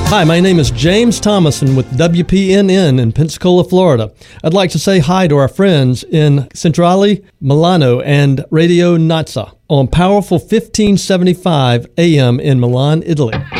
Hi, my name is James Thomason with WPNN in Pensacola, Florida. I'd like to say hi to our friends in Centrale, Milano, and Radio Nazza on Powerful 1575 AM in Milan, Italy.